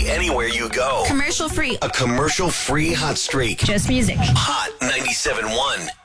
play anywhere you go. Commercial free. A commercial-free hot streak. Just music. Hot 97.1.